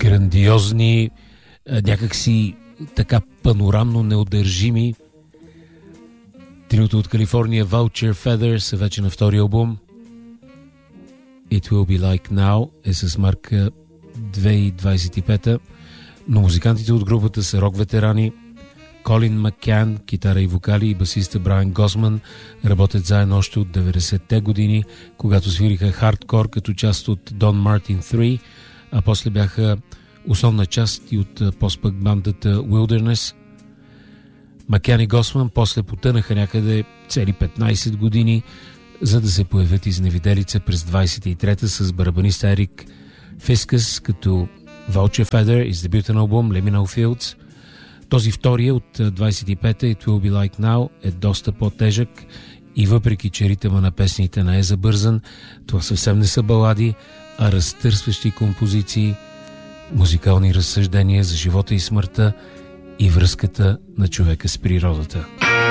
грандиозни, някакси така панорамно неудържими. Триото от Калифорния Vulture Feather са вече на втори албум. It Will Be Like Now е с марка 2025, но музикантите от групата са рок-ветерани. Колин Маккян, китара и вокали, и басиста Брайан Госман работят заедно още от 90-те години, когато свириха хардкор като част от Don Martin 3, а после бяха основна част и от постпък бандата Wilderness. Маккян и Госман после потънаха някъде цели 15 години, за да се появят изневиделица през 23-та с барабаниста Ерик Фискас като Vulture Feather из дебютен албум Liminal Fields. Този втория от 25-та It Will Be Like Now е доста по-тежък и въпреки че ритъма на песните не е забързан, това съвсем не са балади, а разтърсващи композиции, музикални разсъждения за живота и смъртта и връзката на човека с природата.